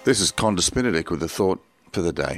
This is Condis Benedict with a thought for the day.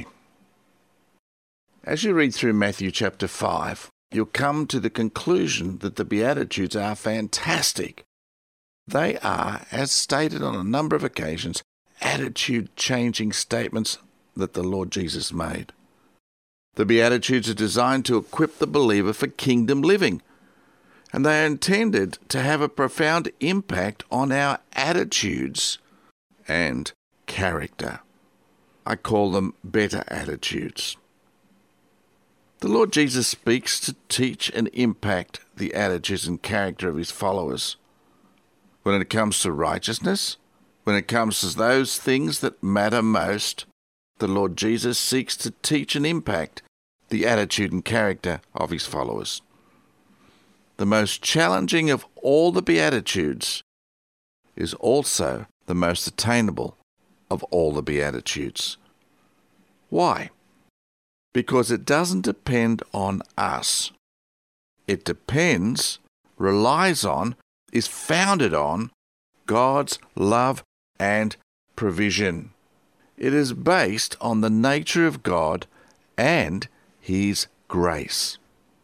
As you read through Matthew chapter 5, you'll come to the conclusion that the Beatitudes are fantastic. They are, as stated on a number of occasions, attitude-changing statements that the Lord Jesus made. The Beatitudes are designed to equip the believer for kingdom living, and they are intended to have a profound impact on our attitudes and character. I call them better attitudes. The Lord Jesus speaks to teach and impact the attitudes and character of his followers. When it comes to righteousness, when it comes to those things that matter most, the Lord Jesus seeks to teach and impact the attitude and character of his followers. The most challenging of all the Beatitudes is also the most attainable of all the Beatitudes. Why? Because it doesn't depend on us. It depends, relies on, is founded on God's love and provision. It is based on the nature of God and his grace.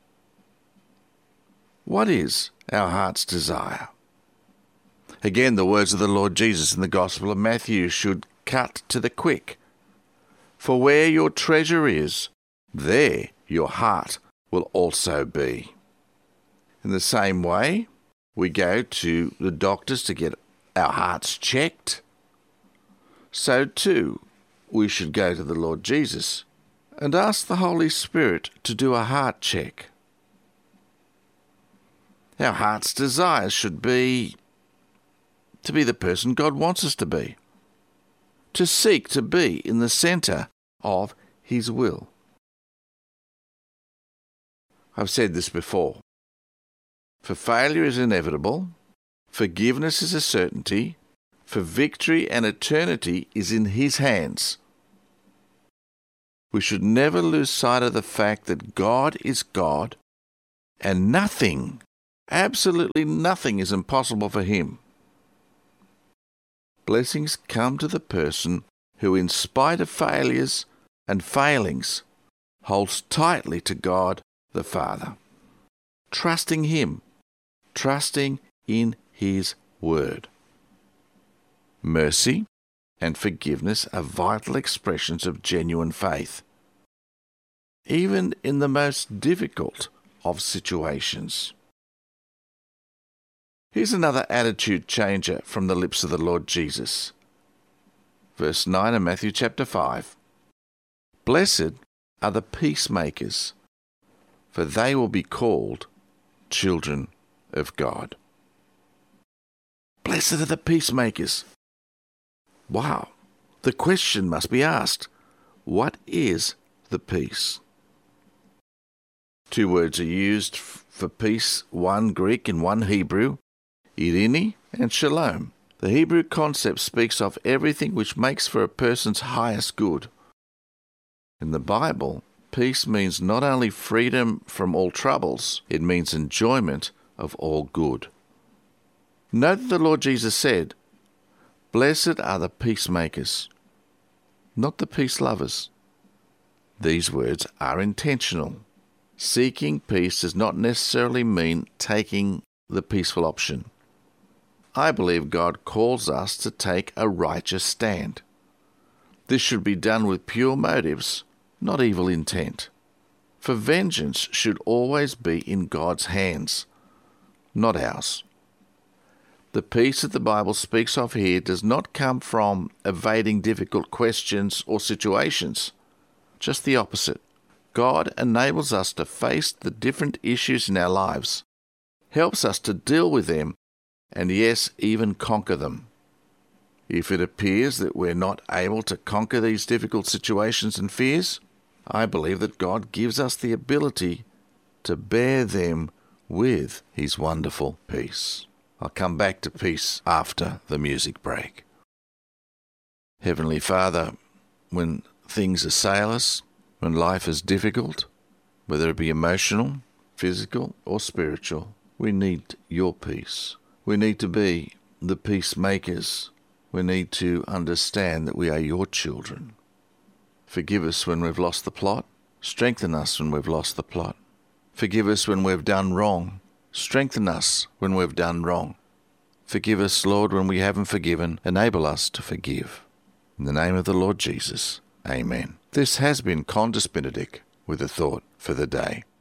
What is our heart's desire? Again, the words of the Lord Jesus in the Gospel of Matthew should cut to the quick. For where your treasure is, there your heart will also be. In the same way, we go to the doctors to get our hearts checked. So too, we should go to the Lord Jesus and ask the Holy Spirit to do a heart check. Our heart's desires should be to be the person God wants us to be, to seek to be in the centre of his will. I've said this before. For failure is inevitable, forgiveness is a certainty, for victory and eternity is in his hands. We should never lose sight of the fact that God is God and nothing, absolutely nothing, is impossible for him. Blessings come to the person who, in spite of failures and failings, holds tightly to God the Father, trusting him, trusting in his word. Mercy and forgiveness are vital expressions of genuine faith, even in the most difficult of situations. Here's another attitude changer from the lips of the Lord Jesus. Verse 9 of Matthew chapter 5. Blessed are the peacemakers, for they will be called children of God. Blessed are the peacemakers. Wow, the question must be asked, what is the peace? Two words are used for peace, one Greek and one Hebrew, Irini and Shalom. The Hebrew concept speaks of everything which makes for a person's highest good. In the Bible, peace means not only freedom from all troubles, it means enjoyment of all good. Note that the Lord Jesus said, Blessed are the peacemakers, not the peace lovers. These words are intentional. Seeking peace does not necessarily mean taking the peaceful option. I believe God calls us to take a righteous stand. This should be done with pure motives, not evil intent. For vengeance should always be in God's hands, not ours. The peace that the Bible speaks of here does not come from evading difficult questions or situations. Just the opposite. God enables us to face the different issues in our lives, helps us to deal with them, and yes, even conquer them. If it appears that we're not able to conquer these difficult situations and fears, I believe that God gives us the ability to bear them with his wonderful peace. I'll come back to peace after the music break. Heavenly Father, when things assail us, when life is difficult, whether it be emotional, physical, or spiritual, we need your peace. We need to be the peacemakers We need to understand that we are your children. Forgive us when we've lost the plot. Strengthen us when we've lost the plot. Forgive us when we've done wrong. Strengthen us when we've done wrong. Forgive us, Lord, when we haven't forgiven. Enable us to forgive. In the name of the Lord Jesus, amen. This has been Condus Benedict with a thought for the day.